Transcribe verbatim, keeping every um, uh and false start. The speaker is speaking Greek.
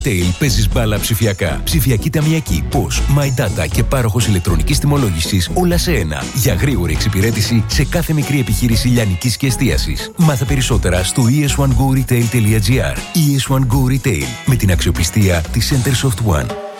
Tail, παίζεις μπάλα ψηφιακά. Ψηφιακή ταμιακή, πώς, My Data και πάροχος ηλεκτρονικής τιμολόγησης, όλα σε ένα. Για γρήγορη εξυπηρέτηση σε κάθε μικρή επιχείρηση λιανικής και εστίασης. Μάθε περισσότερα στο ι ες one go retail τελεία τζι άρ. ι ες one go Retail, με την αξιοπιστία της Centersoft One.